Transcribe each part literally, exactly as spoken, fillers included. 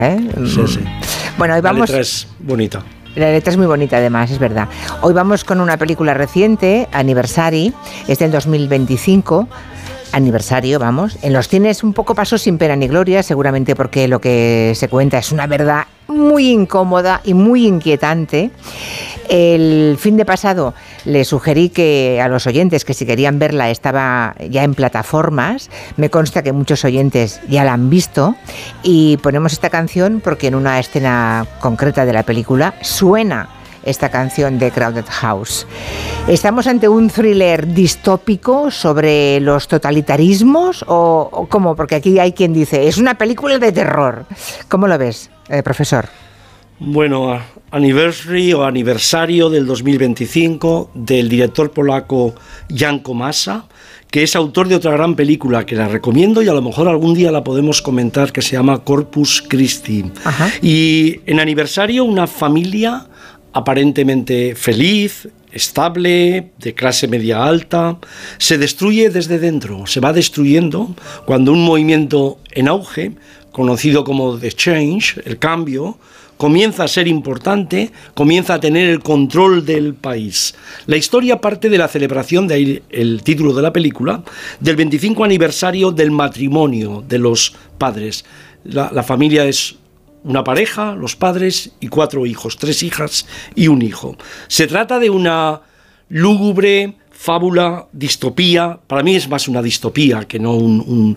¿Eh? Sí, sí. Bueno, hoy vamos... La letra es bonita. La letra es muy bonita, además, es verdad. Hoy vamos con una película reciente, Anniversary, es del dos mil veinticinco. Aniversario, vamos. En los cines un poco pasó sin pena ni gloria, seguramente porque lo que se cuenta es una verdad muy incómoda y muy inquietante. El fin de pasado le sugerí que a los oyentes que si querían verla estaba ya en plataformas. Me consta que muchos oyentes ya la han visto y ponemos esta canción porque en una escena concreta de la película suena esta canción de Crowded House. ¿Estamos ante un thriller distópico sobre los totalitarismos o, o cómo? Porque aquí hay quien dice, es una película de terror. ¿Cómo lo ves, eh, profesor? Bueno, Anniversary o Aniversario del dos mil veinticinco del director polaco Jan Komasa, que es autor de otra gran película que la recomiendo y a lo mejor algún día la podemos comentar, que se llama Corpus Christi. Ajá. Y en Aniversario, una familia aparentemente feliz, estable, de clase media alta, se destruye desde dentro, se va destruyendo cuando un movimiento en auge, conocido como The Change, el cambio, comienza a ser importante, comienza a tener el control del país. La historia parte de la celebración, de ahí el título de la película, del veinticinco aniversario del matrimonio de los padres. La, la familia es una pareja, los padres y cuatro hijos, tres hijas y un hijo. Se trata de una lúgubre fábula, distopía, para mí es más una distopía que no un, un,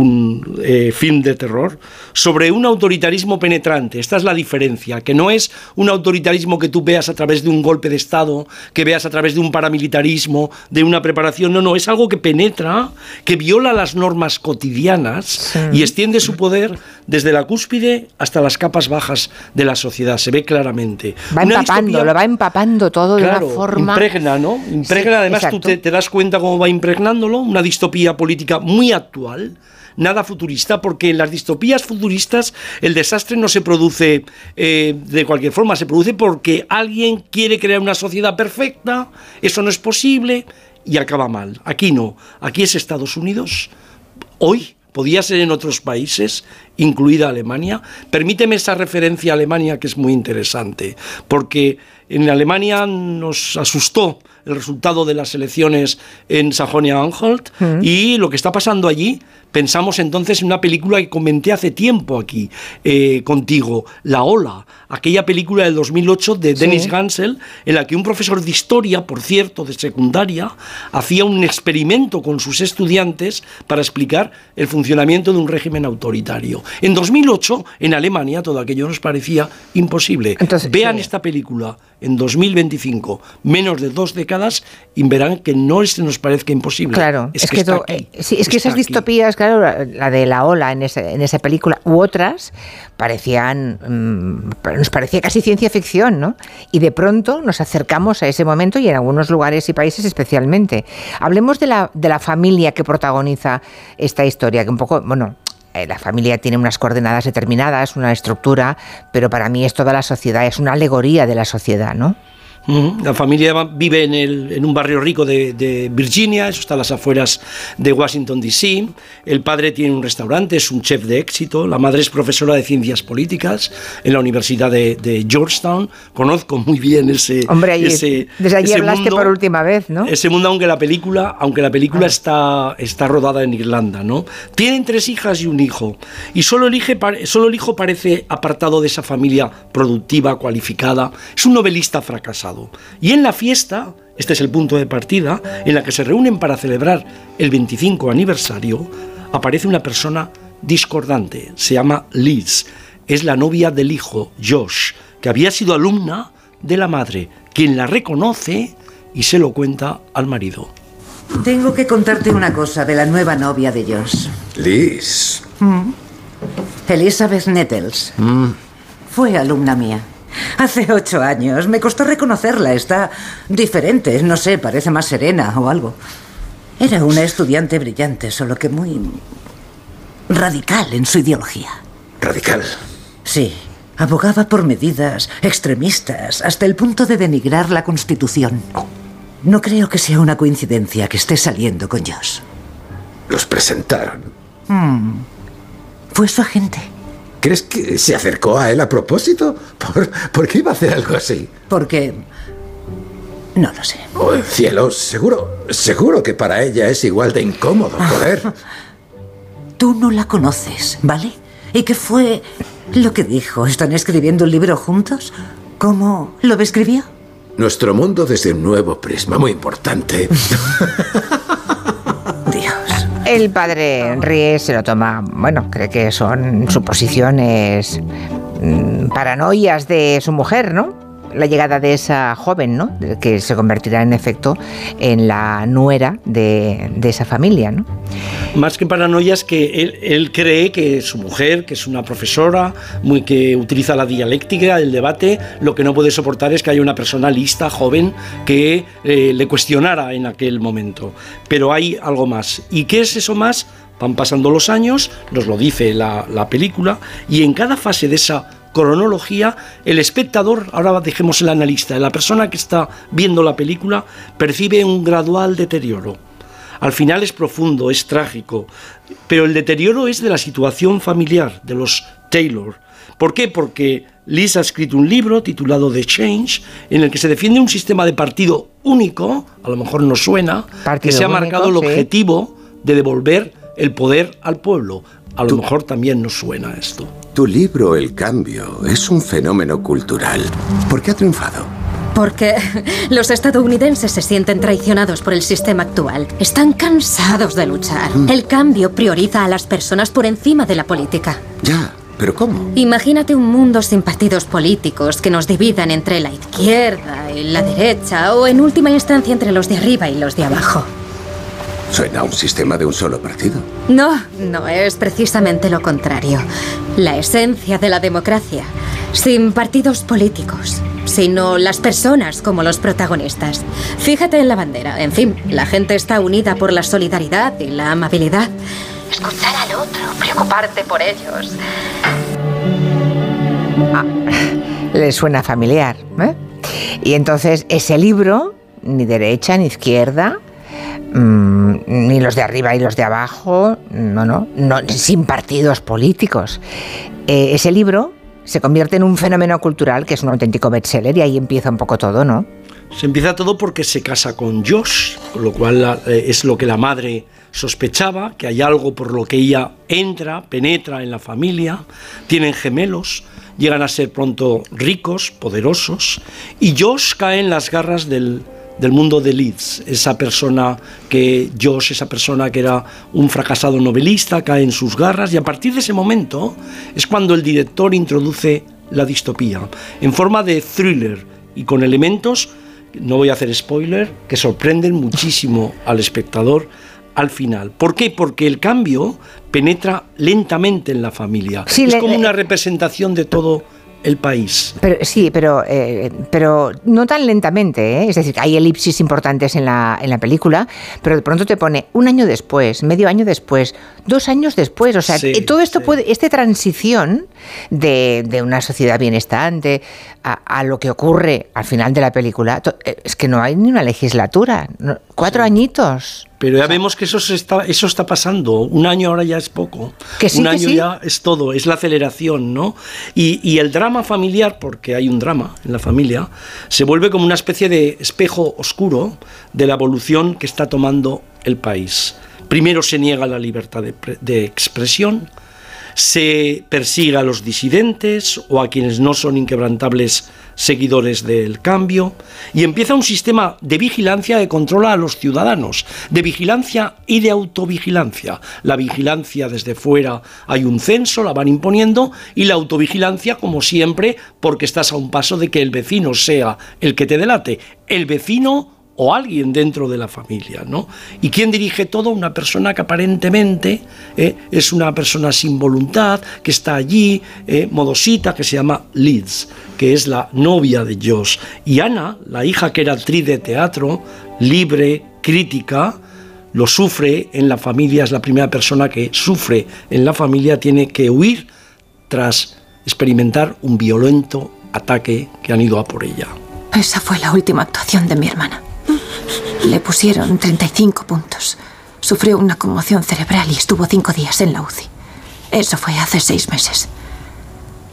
un eh, film de terror, sobre un autoritarismo penetrante. Esta es la diferencia, que no es un autoritarismo que tú veas a través de un golpe de Estado, que veas a través de un paramilitarismo, de una preparación, no, no, es algo que penetra, que viola las normas cotidianas sí. y extiende su poder desde la cúspide hasta las capas bajas de la sociedad, se ve claramente. Va una empapando, distopía, lo va empapando todo claro, de una forma... impregna, ¿no? Impregna, sí, además exacto. tú te, te das cuenta cómo va impregnándolo, una distopía política muy actual, nada futurista, porque en las distopías futuristas el desastre no se produce eh, de cualquier forma, se produce porque alguien quiere crear una sociedad perfecta, eso no es posible y acaba mal. Aquí no, aquí es Estados Unidos, hoy, podía ser en otros países, incluida Alemania. Permíteme esa referencia a Alemania que es muy interesante, porque en Alemania nos asustó el resultado de las elecciones en Sajonia-Anhalt mm. y lo que está pasando allí, pensamos entonces en una película que comenté hace tiempo aquí eh, contigo, La Ola, aquella película del dos mil ocho de Dennis sí. Gansel, en la que un profesor de historia, por cierto, de secundaria, hacía un experimento con sus estudiantes para explicar el funcionamiento de un régimen autoritario. En dos mil ocho, en Alemania, todo aquello nos parecía imposible. Entonces, Vean sí. esta película en dos mil veinticinco, menos de dos décadas, y verán que no se nos parezca imposible. Claro, es, es que, que, está to, aquí, sí, es que esas aquí. distopías, claro, la, la de La Ola en, ese, en esa película u otras, parecían, mmm, nos parecía casi ciencia ficción, ¿no? Y de pronto nos acercamos a ese momento y en algunos lugares y países especialmente. Hablemos de la, de la familia que protagoniza esta historia, que un poco, bueno... La familia tiene unas coordenadas determinadas, una estructura, pero para mí es toda la sociedad, es una alegoría de la sociedad, ¿no? La familia vive en, el, en un barrio rico de, de Virginia, eso está a las afueras de Washington D C. El padre tiene un restaurante, es un chef de éxito. La madre es profesora de ciencias políticas en la Universidad de, de Georgetown. Conozco muy bien ese Hombre, allí, ese, desde allí ese hablaste mundo, por última vez, ¿no? Ese mundo, aunque la película, aunque la película ah. está, está rodada en Irlanda, ¿no? Tienen tres hijas y un hijo. Y solo el, hijo, solo el hijo parece apartado de esa familia productiva, cualificada. Es un novelista fracasado. Y en la fiesta, este es el punto de partida, en la que se reúnen para celebrar el veinticinco aniversario, aparece una persona discordante, se llama Liz, es la novia del hijo, Josh, que había sido alumna de la madre, quien la reconoce y se lo cuenta al marido. Tengo que contarte una cosa de la nueva novia de Josh. Liz. Mm. Elizabeth Nettles. Mm. Fue alumna mía. Hace ocho años. Me costó reconocerla. Está diferente. No sé, parece más serena o algo. Era una estudiante brillante, solo que muy radical en su ideología. ¿Radical? Sí. Abogaba por medidas extremistas hasta el punto de denigrar la Constitución. No creo que sea una coincidencia que esté saliendo con Josh. Los presentaron. Hmm. Fue su agente. ¿Crees que se acercó a él a propósito? ¿Por, ¿por qué iba a hacer algo así? Porque... no lo sé. Oh, cielo, seguro, seguro que para ella es igual de incómodo poder... Tú no la conoces, ¿vale? ¿Y qué fue lo que dijo? ¿Están escribiendo un libro juntos? ¿Cómo lo escribió? Nuestro mundo desde un nuevo prisma, muy importante. Dios. El padre ríe, se lo toma, bueno, cree que son suposiciones, mmm, paranoias de su mujer, ¿no? La llegada de esa joven, ¿no? Que se convertirá en efecto en la nuera de, de esa familia, ¿no? Más que paranoias, que él, él cree que su mujer, que es una profesora, muy que utiliza la dialéctica, el debate, lo que no puede soportar es que haya una persona lista, joven, que eh, le cuestionara en aquel momento. Pero hay algo más. ¿Y qué es eso más? Van pasando los años, nos lo dice la, la película, y en cada fase de esa cronología, el espectador, ahora dejemos el analista, la persona que está viendo la película, percibe un gradual deterioro. Al final es profundo, es trágico, pero el deterioro es de la situación familiar de los Taylor. ¿Por qué? Porque Liz ha escrito un libro titulado The Change, en el que se defiende un sistema de partido único, a lo mejor nos suena, partido que se ha único, marcado el sí. objetivo de devolver el poder al pueblo. A lo Tú, mejor también nos suena esto. Tu libro, El Cambio, es un fenómeno cultural. ¿Por qué ha triunfado? Porque los estadounidenses se sienten traicionados por el sistema actual. Están cansados de luchar. Mm. El cambio prioriza a las personas por encima de la política. Ya, ¿pero cómo? Imagínate un mundo sin partidos políticos que nos dividan entre la izquierda y la derecha, o en última instancia entre los de arriba y los de abajo. Suena a un sistema de un solo partido. No, no, es precisamente lo contrario. La esencia de la democracia. Sin partidos políticos, sino las personas como los protagonistas. Fíjate en la bandera. En fin, la gente está unida por la solidaridad y la amabilidad. Escuchar al otro, preocuparte por ellos. Ah, le suena familiar, ¿eh? Y entonces ese libro, ni derecha ni izquierda, mmm, ni los de arriba y los de abajo, no, no, no sin partidos políticos. Eh, ese libro se convierte en un fenómeno cultural que es un auténtico bestseller y ahí empieza un poco todo, ¿no? Se empieza todo porque se casa con Josh, con lo cual la, eh, es lo que la madre sospechaba, que hay algo por lo que ella entra, penetra en la familia, tienen gemelos, llegan a ser pronto ricos, poderosos, y Josh cae en las garras del, del mundo de Liz, esa persona que Josh, esa persona que era un fracasado novelista, cae en sus garras, y a partir de ese momento es cuando el director introduce la distopía, en forma de thriller y con elementos, no voy a hacer spoiler, que sorprenden muchísimo al espectador al final. ¿Por qué? Porque el cambio penetra lentamente en la familia. Sí, es le, como le, una representación de todo el país. Pero, sí, pero, eh, pero no tan lentamente, ¿eh? Es decir, hay elipsis importantes en la, en la película, pero de pronto te pone un año después, medio año después, dos años después. O sea, sí, todo esto sí. puede, esta transición de, de una sociedad bienestante a, a lo que ocurre al final de la película, to, es que no hay ni una legislatura, no, cuatro sí. añitos. Pero ya vemos que eso, se está, eso está pasando. Un año ahora ya es poco. Que sí, un que año sí. ya es todo, es la aceleración, ¿no? Y, y el drama familiar, porque hay un drama en la familia, se vuelve como una especie de espejo oscuro de la evolución que está tomando el país. Primero se niega la libertad de, de expresión, se persigue a los disidentes o a quienes no son inquebrantables seguidores del cambio, y empieza un sistema de vigilancia que controla a los ciudadanos, de vigilancia y de autovigilancia. La vigilancia desde fuera, hay un censo, la van imponiendo, y la autovigilancia, como siempre, porque estás a un paso de que el vecino sea el que te delate, el vecino o alguien dentro de la familia, ¿no? ¿Y quién dirige todo? Una persona que aparentemente eh, es una persona sin voluntad, que está allí, eh, modosita, que se llama Liz, que es la novia de Josh. Y Ana, la hija que era actriz de teatro, libre, crítica, lo sufre en la familia, es la primera persona que sufre en la familia, tiene que huir tras experimentar un violento ataque que han ido a por ella. Esa fue la última actuación de mi hermana. Le pusieron treinta y cinco puntos. Sufrió una conmoción cerebral y estuvo cinco días en la U C I. Eso fue hace seis meses.